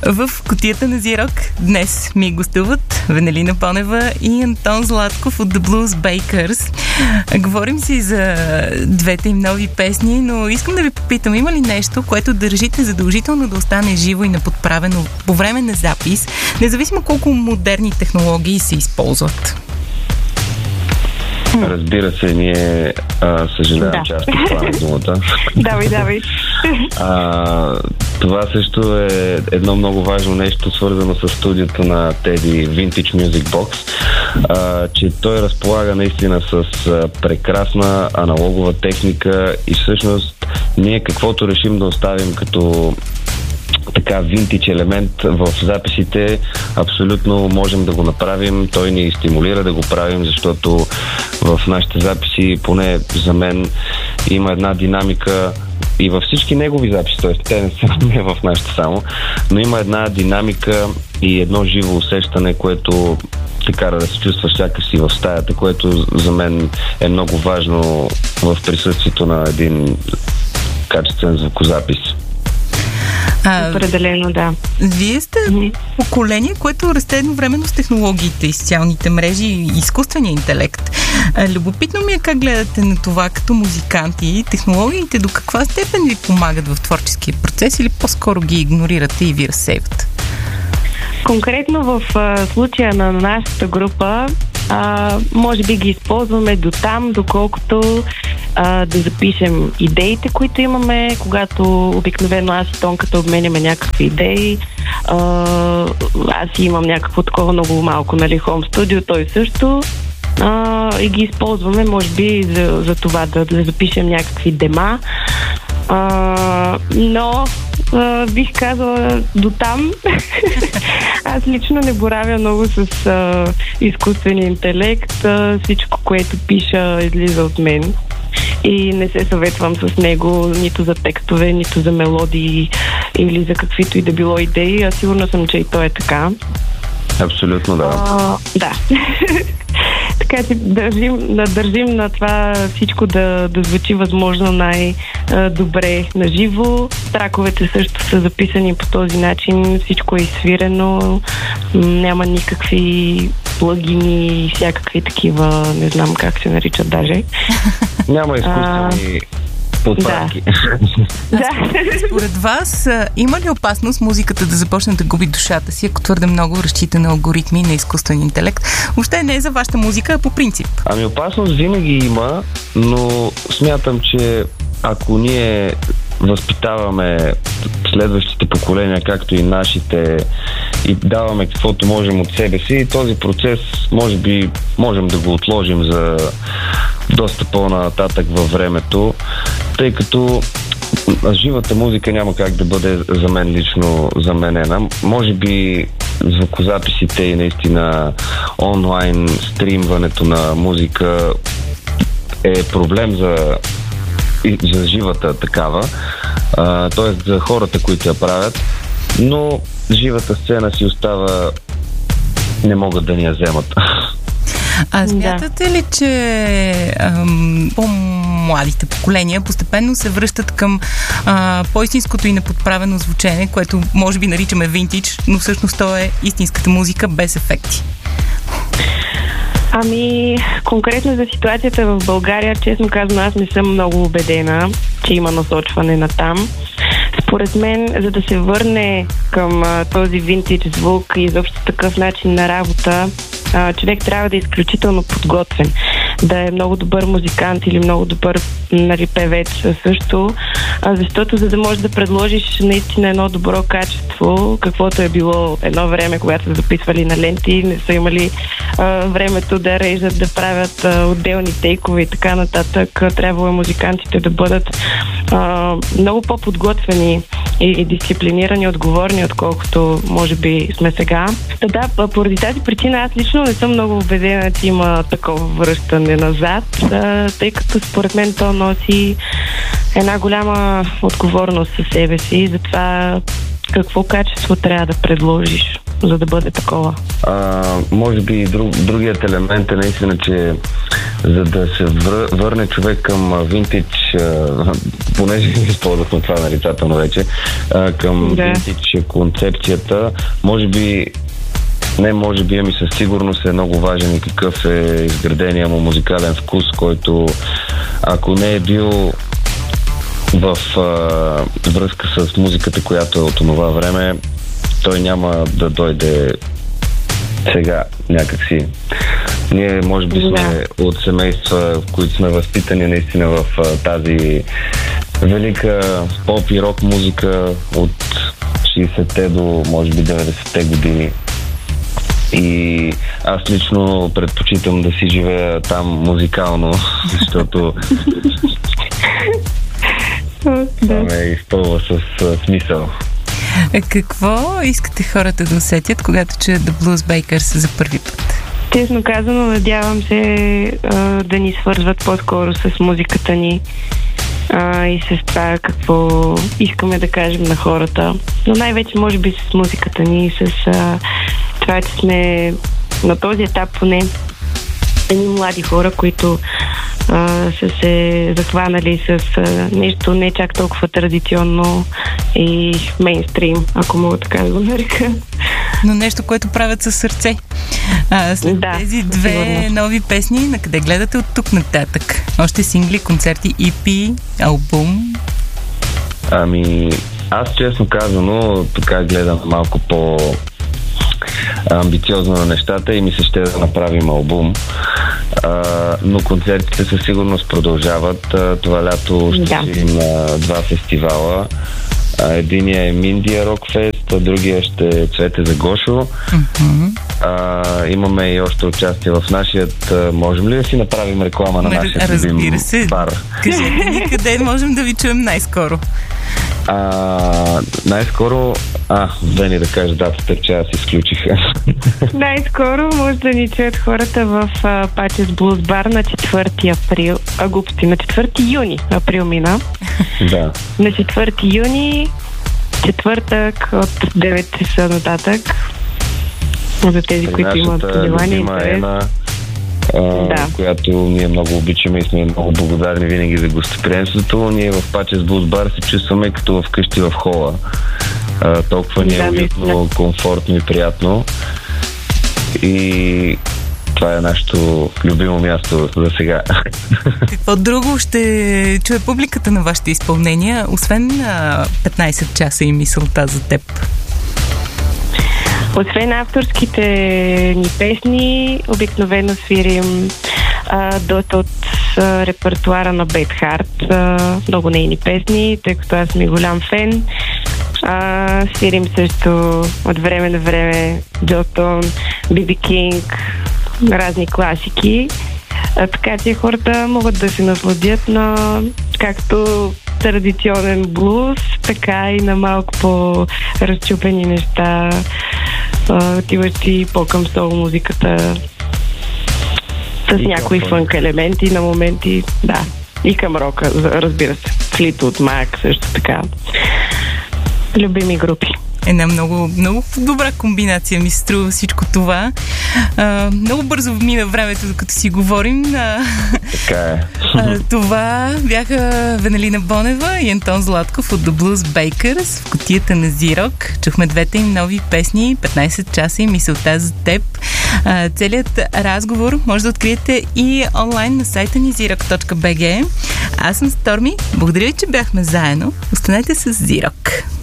В кутията на Зирок днес ми гостуват Венелина Понева и Антон Златков от The Blues Bakers. Говорим си за двете им нови песни, но искам да ви попитам, има ли нещо, което държите задължително да остане живо и неподправено по време на запис, независимо колко модерни технологии се използват? Разбира се, ние съжалявам част от това на думата. Давай. Това също е едно много важно нещо, свързано с студиото на Teddy Vintage Music Box, че той разполага наистина с прекрасна аналогова техника и всъщност ние каквото решим да оставим като така винтич елемент в записите, абсолютно можем да го направим. Той ни стимулира да го правим, защото в нашите записи, поне за мен, има една динамика и във всички негови записи, т.е. те не са не в нашите само, но има една динамика и едно живо усещане, което те кара да се чувстваш сякаш си в стаята, което за мен е много важно в присъствието на един качествен звукозапис. Определено, да. Вие сте поколение, което расте едновременно с технологиите и социалните мрежи и изкуствения интелект. Любопитно ми е как гледате на това като музиканти. Технологиите до каква степен ви помагат в творческия процес или по-скоро ги игнорирате и ви разсейват? Конкретно в случая на нашата група, може би ги използваме до там, доколкото да запишем идеите, които имаме, когато обикновено аз и Тонката обменяме някакви идеи. Аз имам някакво такова много малко, хом студио, той също. И ги използваме, може би, за това да запишем някакви дема. Но бих казала до там. Аз лично не боравя много с изкуствения интелект. Всичко, което пиша, излиза от мен. И не се съветвам с него нито за текстове, нито за мелодии или за каквито и да било идеи. Аз сигурна съм, че и то е така. Абсолютно, да. Да. Така че държим на това всичко да звучи възможно най-добре на живо. Траковете също са записани по този начин. Всичко е изсвирено. Няма никакви плагини и всякакви такива, не знам как се наричат даже. Няма изкуствени подправки. Да. Според вас, има ли опасност музиката да започне да губи душата си, ако твърде много разчита на алгоритми и на изкуствен интелект? Въобще не е за вашата музика, а по принцип. Опасност винаги има, но смятам, че ако ние възпитаваме следващите поколения, както и нашите, и даваме каквото можем от себе си, този процес може би можем да го отложим за доста по-нататък във времето, тъй като живата музика няма как да бъде за мен лично заменена. Може би звукозаписите и наистина онлайн стримването на музика е проблем за живата такава, т.е. за хората, които я правят, но живата сцена си остава, не могат да ни я вземат. Смятате ли, че по-младите поколения постепенно се връщат към по-истинското и неподправено звучене, което може би наричаме винтидж, но всъщност то е истинската музика без ефекти? Конкретно за ситуацията в България, честно казано, аз не съм много убедена, че има насочване на там. Според мен, за да се върне към този винтидж звук и изобщо такъв начин на работа, човек трябва да е изключително подготвен. Да е много добър музикант или много добър певец също, защото за да можеш да предложиш наистина едно добро качество, каквото е било едно време, когато са записвали на ленти, не са имали времето да режат, да правят отделни тейкове и така нататък. Трябвало е музикантите да бъдат много по-подготвени и дисциплинирани, отговорни, отколкото може би сме сега. Да, поради тази причина аз лично не съм много убедена, че има такова връщане назад, тъй като според мен то носи една голяма отговорност със себе си за това какво качество трябва да предложиш, за да бъде такова. Може би другият елемент е наистина, че за да се върне човек към винтидж, понеже използвахме това нарицателно вече, към винтидж концепцията, може би, ами със сигурност е много важен и какъв е изградения му музикален вкус, който ако не е бил в връзка с музиката, която е от това време, той няма да дойде сега някакси. Ние може би сме от семейства, в които сме възпитани наистина в тази велика поп и рок музика от 60-те до може би 90-те години. И аз лично предпочитам да си живея там музикално, защото това ме изпълва с смисъл. Какво искате хората да усетят, когато чуят The Blues Bakers за първи път? Честно казано, надявам се да ни свързват по-скоро с музиката ни и с това какво искаме да кажем на хората. Но най-вече може би с музиката ни, с това, че сме на този етап поне едни млади хора, които са се захванали с нещо не чак толкова традиционно и мейнстрим, ако мога така да го нарека. Но нещо, което правят със сърце. След тези две нови песни, на къде гледате от тук нататък? Още сингли, концерти, EP, албум? Ами, аз честно казано, така гледам малко по-амбициозно на нещата и ми се ще да направим албум. Но концертите със сигурност продължават. Това лято ще си на 2 фестивала. Единия е Миндия Рокфест, а другия ще е Цвете за Гошо. Имаме и още участие в нашият. Можем ли да си направим реклама на нашия любим бар? Кажете ни къде можем да ви чуем най-скоро. Най-скоро Вени да кажа датата, че аз изключих. Най-скоро може да ни чуят хората в Patches Blues Bar на 4 април. На 4 юни. Април мина. Да. На 4 юни, четвъртък от 9 часа нататък. За тези, които имат желание и интерес. Която ние много обичаме и сме много благодарни винаги за гостоприемството. Ние в Patches Blues Bar се чувстваме като вкъщи в хола. Толкова ни е уютно, комфортно и приятно. И това е нашето любимо място за сега. Какво друго ще чуе публиката на вашите изпълнения, освен 15 часа и мисълта за теб? Освен авторските ни песни, обикновено свирим доста от репертуара на Beth Hart, много нейни песни, тъй като аз съм и голям фен. Свирим също от време на време Джостон, Биби Кинг, разни класики. Така че хората могат да се насладят на както традиционен блуз, така и на малко по-разчупени неща, отиващи по-към сол музиката с някои фънк елементи на моменти, и към рока, разбира се. Fleetwood Mac също така. Любими групи. Една много, много добра комбинация ми се струва всичко това. Много бързо мина времето, докато си говорим. Така е. Това бяха Венелина Бонева и Антон Златков от The Blues Bakers в кутията на Зирок. Чухме двете им нови песни, 15 часа и мисълта за теб. Целият разговор може да откриете и онлайн на сайта ни zirok.bg. Аз съм Сторми. Благодаря ви, че бяхме заедно. Останете с Зирок.